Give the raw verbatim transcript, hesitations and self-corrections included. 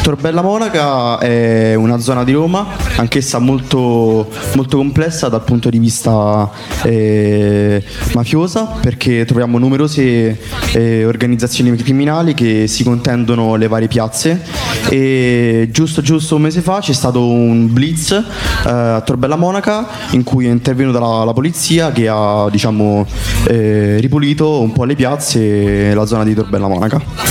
Tor Bella Monaca è una zona di Roma, anch'essa molto, molto complessa dal punto di vista eh, mafiosa, perché troviamo numerose eh, organizzazioni criminali che si contendono le varie piazze. E giusto giusto un mese fa c'è stato un blitz eh, a Tor Bella Monaca, in cui è intervenuta la, la polizia, che ha, diciamo, eh, ripulito un po' le piazze e la zona di Tor Bella Monaca.